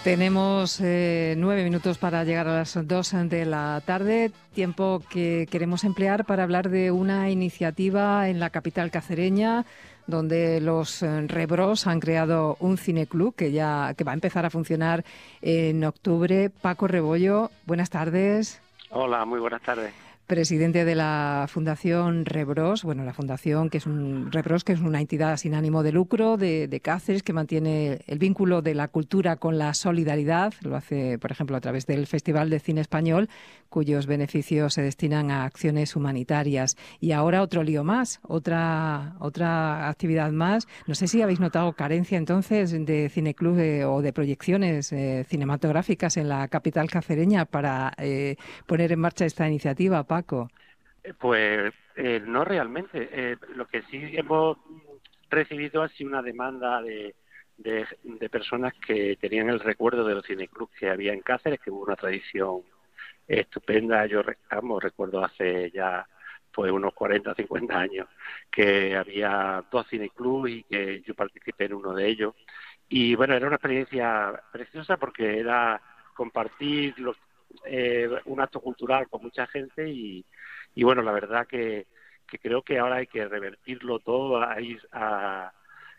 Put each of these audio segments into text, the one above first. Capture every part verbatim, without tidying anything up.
Tenemos eh, nueve minutos para llegar a las dos de la tarde, tiempo que queremos emplear para hablar de una iniciativa en la capital cacereña, donde los eh, Rebros han creado un cineclub que ya que va a empezar a funcionar en octubre. Paco Rebollo, buenas tardes. Hola, muy buenas tardes. Presidente de la Fundación Rebros, bueno, la Fundación que es un Rebros, que es una entidad sin ánimo de lucro de, de Cáceres, que mantiene el vínculo de la cultura con la solidaridad. Lo hace, por ejemplo, a través del Festival de Cine Español, cuyos beneficios se destinan a acciones humanitarias. Y ahora otro lío más, otra otra actividad más. No sé si habéis notado carencia entonces de cineclub eh, o de proyecciones eh, cinematográficas en la capital cacereña para eh, poner en marcha esta iniciativa, Paco. Eh, Pues eh, no realmente. Eh, lo que sí hemos recibido ha sido una demanda de, de, de personas que tenían el recuerdo de los cineclubs que había en Cáceres, que hubo una tradición estupenda. Yo re- vamos, recuerdo hace ya pues unos cuarenta o cincuenta años que había dos cineclubs y que yo participé en uno de ellos. Y bueno, era una experiencia preciosa porque era compartir los, eh, un acto cultural con mucha gente y, y bueno, la verdad que, que creo que ahora hay que revertirlo todo, hay, a,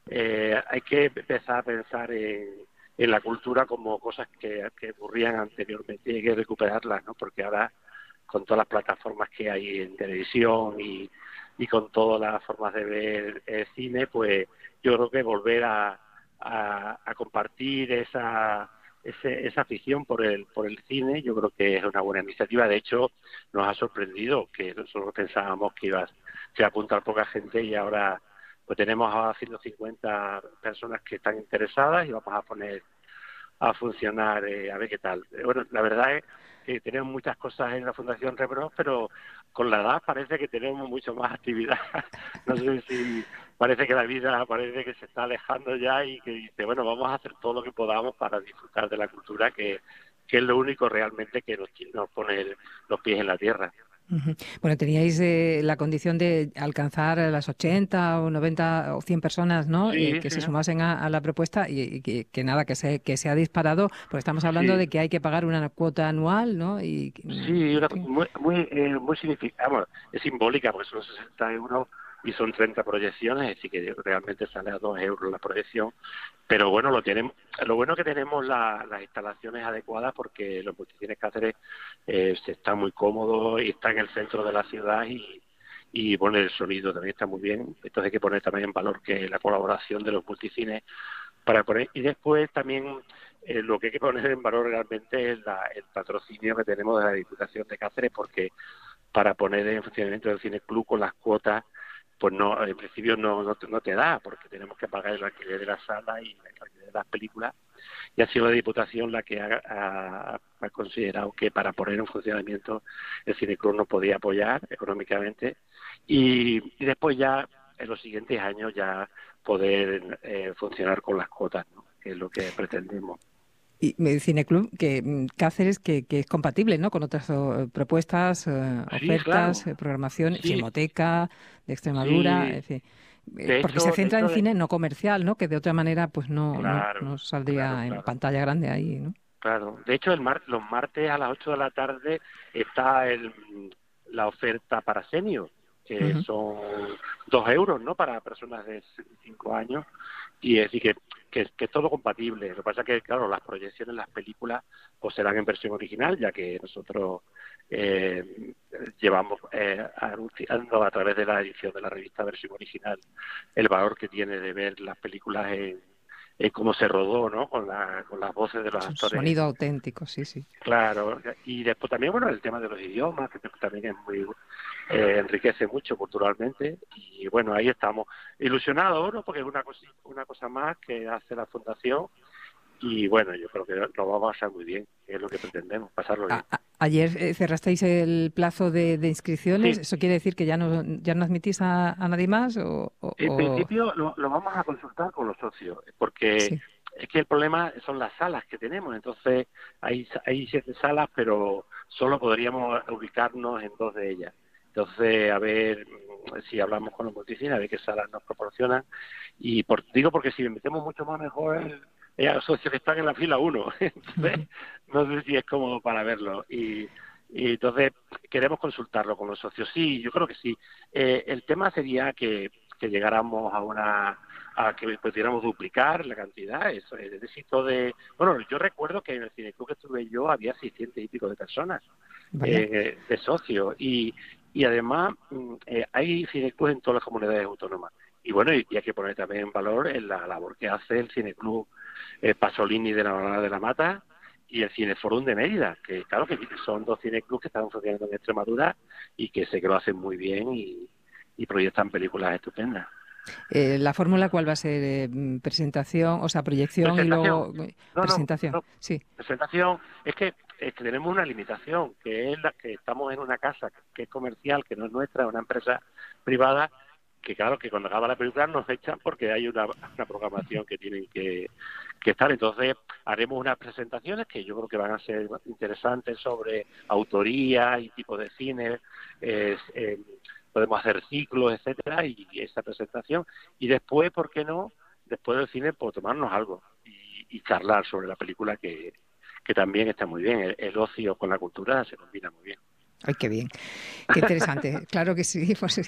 eh, hay que empezar a pensar en, en la cultura como cosas que, que ocurrían anteriormente y hay que recuperarlas, ¿no? Porque ahora con todas las plataformas que hay en televisión y, y con todas las formas de ver eh, cine, pues yo creo que volver a, a, a compartir esa ese, esa afición por el por el cine, yo creo que es una buena iniciativa. De hecho, nos ha sorprendido que nosotros pensábamos que iba, se iba a apuntar poca gente y ahora pues tenemos a ciento cincuenta personas que están interesadas y vamos a poner a funcionar, eh, a ver qué tal. Eh, Bueno, la verdad es que tenemos muchas cosas en la Fundación Rebros, pero con la edad parece que tenemos mucho más actividad. No sé si parece que la vida parece que se está alejando ya y que dice, bueno, vamos a hacer todo lo que podamos para disfrutar de la cultura, que, que es lo único realmente que nos, nos pone el- los pies en la tierra. Ujú. Bueno, teníais eh, la condición de alcanzar a las ochenta o noventa o cien personas, ¿no? Eh, Sí, que sí, se sumasen a, a la propuesta y, y que, que nada, que se, que se ha disparado, porque estamos hablando sí. de que hay que pagar una cuota anual, ¿no? Y, mm, Sí, en una, fin. muy, muy, eh, muy significativa, bueno, es simbólica porque son sesenta euros y son treinta proyecciones, así que realmente sale a dos euros la proyección. Pero bueno, lo tenemos, lo bueno que tenemos la- las instalaciones adecuadas porque los multicines Cáceres eh, se está muy cómodo y está en el centro de la ciudad y, y bueno, el sonido también está muy bien. Entonces hay que poner también en valor que la colaboración de los multicines para poner y después también eh, lo que hay que poner en valor realmente es la, el patrocinio que tenemos de la Diputación de Cáceres, porque para poner en funcionamiento del Cine Club con las cuotas, pues no, en principio no, no, te, no te da, porque tenemos que pagar el alquiler de la sala y el alquiler de las películas, y ha sido la Diputación la que ha, ha, ha considerado que para poner en funcionamiento el Cine Club nos podía apoyar económicamente, y, y después ya en los siguientes años ya poder eh, funcionar con las cuotas, ¿no? Que es lo que pretendemos. Y me- Cineclub, que mm, Cáceres, que, que es compatible, ¿no? Con otras oh, propuestas, eh, Sí, ofertas, claro, eh, programación, sí, Filmoteca de Extremadura, sí. en fin. Eh, De porque se hecho, de centra hecho, en de- cine no comercial, ¿no? Que de otra manera, pues no, no, claro, no claro, saldría en claro. pantalla grande ahí, ¿no? Claro, de hecho el mar, los martes a las ocho de la tarde está el, la oferta para senior, que Ujú. son dos euros, ¿no? Para personas de sesenta y cinco años y es decir que, que, que es todo compatible. Lo que pasa es que, claro, las proyecciones, las películas, pues serán en versión original, ya que nosotros eh, llevamos eh, anunciando a través de la edición de la revista Versión Original el valor que tiene de ver las películas en eh, cómo se rodó, ¿no? Con, la, con las voces de los Su actores. sonido auténtico, sí, sí. Claro, y después también, bueno, el tema de los idiomas, que también es muy, eh, enriquece mucho culturalmente, y bueno, ahí estamos ilusionados, ¿no? Porque es una cosa, una cosa más que hace la Fundación, y bueno, yo creo que lo vamos a pasar muy bien, que es lo que pretendemos, pasarlo A- bien. a- ayer eh, cerrasteis el plazo de, de inscripciones. Sí, ¿Eso quiere decir que ya no, ya no admitís a, a nadie más? O, o- en o- principio lo, lo vamos a consultar con los socios, porque Sí. es que el problema son las salas que tenemos. Entonces, hay, hay siete salas, pero solo podríamos ubicarnos en dos de ellas. Entonces, a ver mm, si hablamos con los multicines, a ver qué salas nos proporcionan. Y por, digo porque si metemos mucho más mejor, hay socios que están en la fila uno, entonces no sé si es cómodo para verlo. Y, y entonces queremos consultarlo con los socios. Sí, yo creo que sí. Eh, el tema sería que, que llegáramos a una a que pudiéramos duplicar la cantidad. Eso es el éxito de... Bueno, yo recuerdo que en el cineclub que estuve yo había seiscientos y pico de personas Vaya. eh, de socios. Y, y además mm, eh, hay cineclubs en todas las comunidades autónomas. Y bueno, y, y hay que poner también en valor en la labor que hace el Cineclub eh, Pasolini de la Banana de la Mata y el Cineforum de Mérida, que claro que son dos cineclubs que están funcionando en Extremadura y que sé que lo hacen muy bien y, y proyectan películas estupendas. Eh, ¿la fórmula cuál va a ser? Eh, mm, presentación, o sea, proyección y Presentación. luego eh, No, no, presentación. no. Sí. Presentación. Es que, es que tenemos una limitación, que es la que estamos en una casa que es comercial, que no es nuestra, es una empresa privada, que claro, que cuando acaba la película nos echan porque hay una, una programación que tienen que, que estar. Entonces haremos unas presentaciones que yo creo que van a ser interesantes sobre autoría y tipo de cine. Eh, eh, podemos hacer ciclos, etcétera, y esa presentación. Y después, ¿por qué no? Después del cine, por tomarnos algo y, y charlar sobre la película, que, que también está muy bien. El, el ocio con la cultura se combina muy bien. Ay, qué bien, qué interesante. Claro que sí, pues